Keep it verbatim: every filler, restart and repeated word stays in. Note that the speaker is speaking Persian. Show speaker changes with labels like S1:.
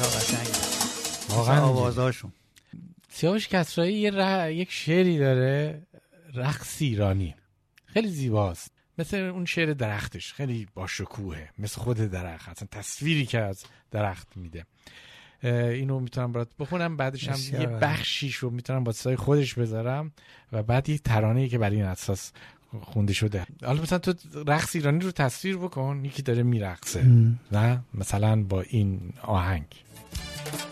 S1: قشنگه
S2: واقعا
S1: آوازاشون.
S2: سیاوش کسرایی یه ر... یک شعری داره، رقص ایرانی، خیلی زیباست، مثل اون شعر درختش، خیلی با شکوهه، مثل خود درخت، اصلا تصویری که از درخت میده. اینو میتونم برات بخونم، بعدش هم یه بخشیش رو میتونم با صدای خودش بذارم و بعد یه ترانه‌ای که برای این اساس خونده شده. حالا مثلا تو رقص ایرانی رو تصویر بکن، یکی داره میرقصه، نه مثلا با این آهنگ.